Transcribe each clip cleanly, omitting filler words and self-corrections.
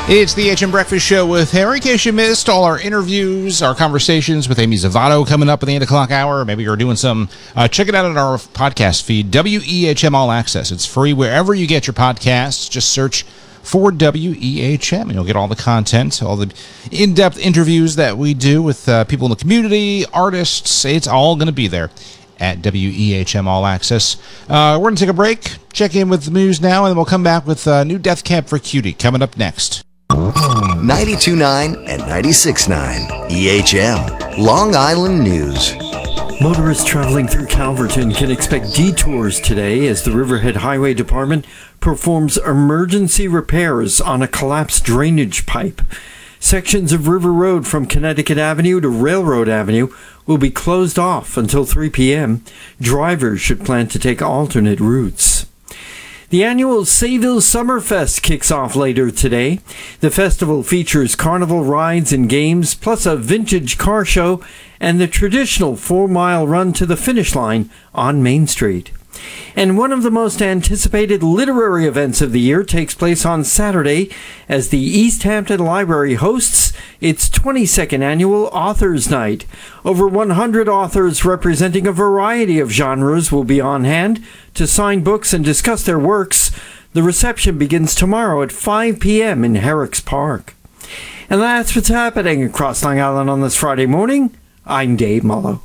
It's the HM Breakfast Show with Harry. In case you missed all our interviews, our conversations with Amy Zavato coming up at the 8 o'clock hour. Maybe you're doing some. Check it out on our podcast feed, WEHM All Access. It's free wherever you get your podcasts. Just search for WEHM, and you'll get all the content, all the in-depth interviews that we do with people in the community, artists. It's all going to be there at WEHM All Access. We're going to take a break, check in with the news now, and then we'll come back with new Death Camp for Cutie coming up next. 92.9 and 96.9 EHM, Long Island News. Motorists traveling through Calverton can expect detours today as the Riverhead Highway Department performs emergency repairs on a collapsed drainage pipe. Sections of River Road from Connecticut Avenue to Railroad Avenue will be closed off until 3 p.m. Drivers should plan to take alternate routes. The annual Sayville Summerfest kicks off later today. The festival features carnival rides and games, plus a vintage car show and the traditional 4-mile run to the finish line on Main Street. And one of the most anticipated literary events of the year takes place on Saturday as the East Hampton Library hosts its 22nd annual Authors Night. Over 100 authors representing a variety of genres will be on hand to sign books and discuss their works. The reception begins tomorrow at 5 p.m. in Herrick's Park. And that's what's happening across Long Island on this Friday morning. I'm Dave Mullo.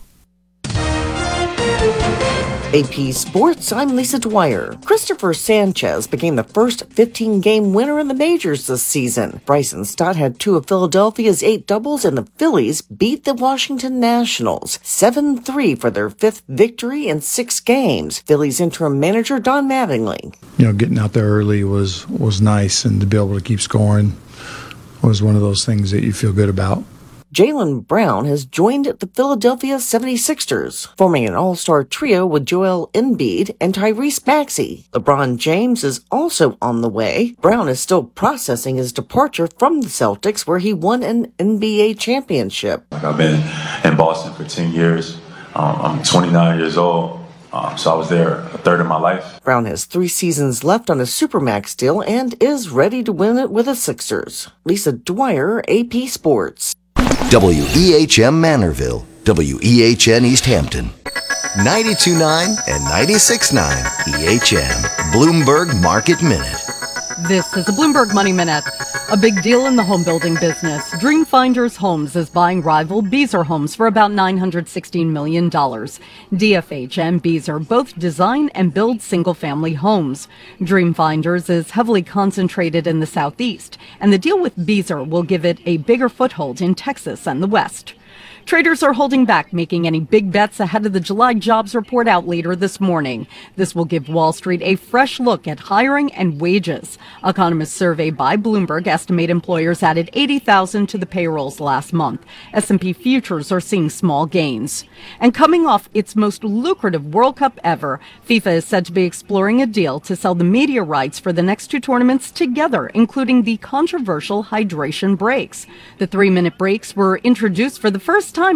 AP Sports, I'm Lisa Dwyer. Christopher Sanchez became the first 15-game winner in the majors this season. Bryson Stott had 2 of Philadelphia's 8 doubles, and the Phillies beat the Washington Nationals 7-3 for their 5th victory in 6 games. Phillies interim manager Don Mattingly. Getting out there early was nice, and to be able to keep scoring was one of those things that you feel good about. Jaylen Brown has joined the Philadelphia 76ers, forming an all-star trio with Joel Embiid and Tyrese Maxey. LeBron James is also on the way. Brown is still processing his departure from the Celtics, where he won an NBA championship. I've been in Boston for 10 years. I'm 29 years old, so I was there a third of my life. Brown has 3 seasons left on a Supermax deal and is ready to win it with the Sixers. Lisa Dwyer, AP Sports. WEHM Manorville, WEHN East Hampton, 92.9 and 96.9 EHM, Bloomberg Market Minute. This is a Bloomberg Money Minute. A big deal in the home building business. Dream Finders Homes is buying rival Beazer Homes for about $916 million. DFH and Beazer both design and build single-family homes. Dream Finders is heavily concentrated in the Southeast, and the deal with Beazer will give it a bigger foothold in Texas and the West. Traders are holding back making any big bets ahead of the July jobs report out later this morning. This will give Wall Street a fresh look at hiring and wages. Economists surveyed by Bloomberg estimate employers added 80,000 to the payrolls last month. S&P futures are seeing small gains. And coming off its most lucrative World Cup ever, FIFA is said to be exploring a deal to sell the media rights for the next 2 tournaments together, including the controversial hydration breaks. The 3-minute breaks were introduced for the first